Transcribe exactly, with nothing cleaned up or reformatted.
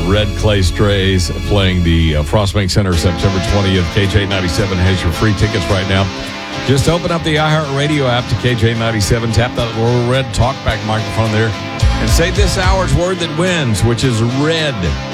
Red Clay Strays playing the uh, Frostbank Center September twentieth. K J ninety-seven has your free tickets right now. Just open up the iHeartRadio app to K J ninety-seven, tap that little red talkback microphone there, and say this hour's word that wins, which is red.